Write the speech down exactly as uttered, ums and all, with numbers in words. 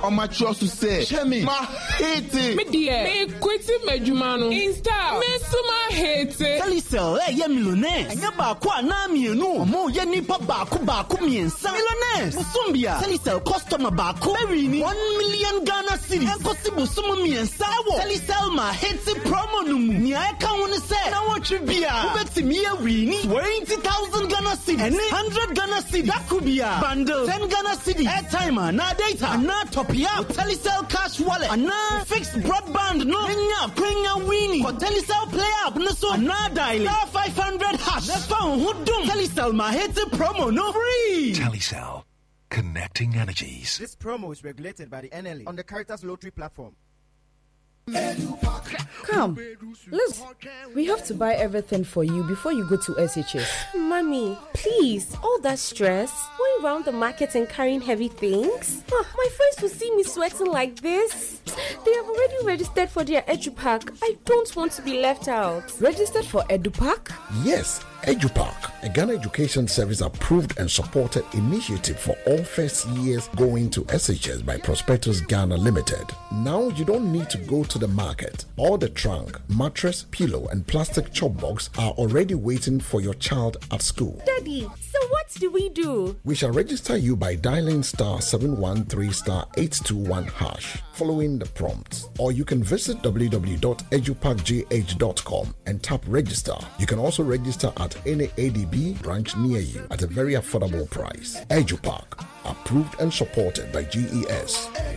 amateur to say. Chemi, ma hate it. Me dear, me quitting Mejumano. Insta, me suma hate it. Telecel, eh, ye millionaires. And yaba kwa na mienu. Mo ye nipa baku baku miensa. Millionaires. Musumbia. Telecel customer baku. Berini. One million Ghana cedis. Enkosi busumu miensa wo. Telecel ma hate promo numu. Ni aka wone say. Na what you be a. Ubeti mi e wini. twenty thousand Ghana cedis. And one hundred Ghana cedis. That could be a bundle. ten Ghana cedis. Airtime, na data, na top up. Telecel cash wallet, na fixed broadband. No, Kenya, Kenya winning. For Telecel play up, no so na dial. Star five hundred hash. The phone who do Telecel ma hate promo no free. Telecel, connecting energies. This promo is regulated by the N L A on the Caritas Lottery platform. Come, let's. We have to buy everything for you before you go to S H S. Mommy, please, all that stress, going around the market and carrying heavy things. Oh, my friends will see me sweating like this. They have already registered for their EduPack. I don't want to be left out. Registered for EduPack? Yes, EduPack, a Ghana Education Service approved and supported initiative for all first years going to S H S by Prospectus Ghana Limited. Now you don't need to go to the market. All the trunk, mattress, pillow, and plastic chop box are already waiting for your child at school. Daddy, so what do we do? We shall register you by dialing star seven one three star eight two one hash, following the prompts. Or you can visit w w w dot edupack g h dot com and tap register. You can also register at any A D B branch near you at a very affordable price. EduPack, approved and supported by G E S.